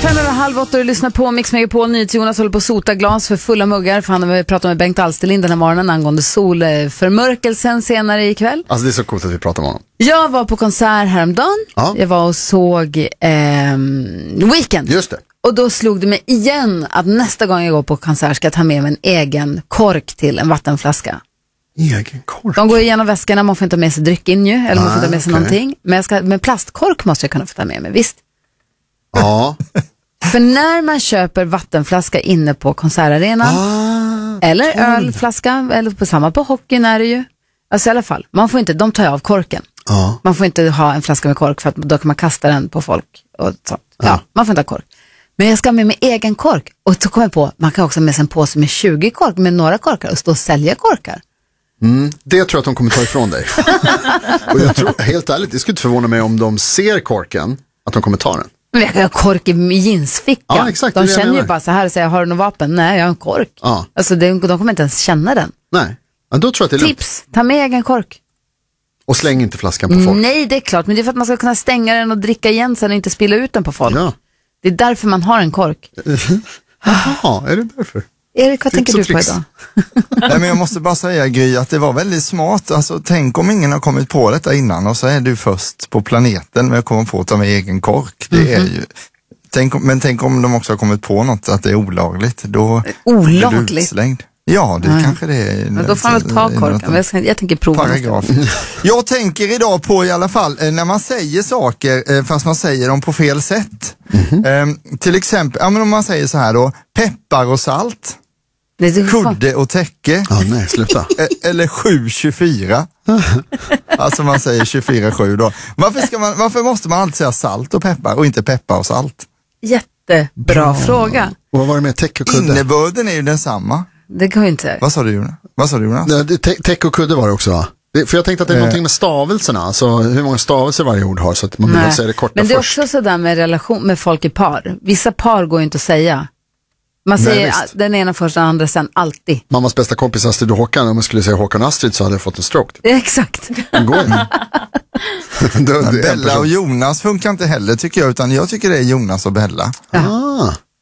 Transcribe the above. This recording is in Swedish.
7:30 och lyssnar på Mix Megapol. Jonas håller på att sota glas för fulla muggar, för han har pratat med Bengt Alsterlind den här morgonen angående solförmörkelsen senare ikväll. Alltså det är så coolt att vi pratar om honom. Jag var på konsert häromdagen. Ja. Jag var och såg Weekend. Just det. Och då slog det mig igen att nästa gång jag går på konsert ska jag ta med mig en egen kork till en vattenflaska. Egen kork? De går igenom väskorna, man får inte med sig dryck in ju, eller man får ta med sig någonting. Men plastkork måste jag kunna få ta med mig, visst? Ja. För när man köper vattenflaska inne på konsertarenan eller ölflaska, eller på samma på hockeyn är det ju. Alltså i alla fall, man får inte, de tar av korken. Man får inte ha en flaska med kork för att då kan man kasta den på folk och sånt. Ja, man får inte ha kork. Men jag ska med mig egen kork. Och så kommer jag på, man kan också ha med sig en påse med 20 kork med några korkar och stå och sälja korkar. Det tror jag att de kommer ta ifrån dig. Och jag tror, helt ärligt, det skulle inte förvåna mig om de ser korken, att de kommer ta den. Men jag har kork i jeansfickan. Ja, exakt, de känner ju bara så här och säger, har du något vapen? Nej, jag har en kork. Ja. Alltså de kommer inte ens känna den. Nej, men då tror jag att det är lugnt. Tips, ta med egen kork. Och släng inte flaskan på folk. Nej, det är klart, men det är för att man ska kunna stänga den och dricka igen sen och inte spilla ut den på folk. Ja. Det är därför man har en kork. Jaha, är det därför? Erik, vad tänker du på idag? Nej, men jag måste bara säga, Gry, att det var väldigt smart. Alltså, tänk om ingen har kommit på detta innan och så är du först på planeten med att komma på att ta med egen kork. Det är ju... Tänk om de också har kommit på något att det är olagligt. Då olagligt? Är du utslängd. Ja, det kanske det är. Men då får man väl ta korken. Jag tänker prova paragraf. Jag tänker idag på i alla fall när man säger saker fast man säger dem på fel sätt. Till exempel, om man säger så här då, peppar och salt. Kudde och täcke. Nej, sluta. Eller 7-24. Alltså man säger 24-7 då. Varför måste man alltid säga salt och peppar och inte peppar och salt? Jättebra fråga. Och vad var det med täcke och kudde? Innebörden är ju densamma. Det går ju inte. Vad sa du, Jonas? Täcke och kudde var det också, va? För jag tänkte att det är någonting med stavelserna. Alltså hur många stavelser varje ord har, så att man vill säga det korta först. Men det är också sådär med relation med folk i par. Vissa par går ju inte att säga. Man säger den ena först, den andra sen, alltid. Mammas bästa kompis Astrid och Håkan, om man skulle säga Håkan och Astrid så hade jag fått en stroke. Exakt. Det går inte. Bella och Jonas funkar inte heller tycker jag, utan jag tycker det är Jonas och Bella.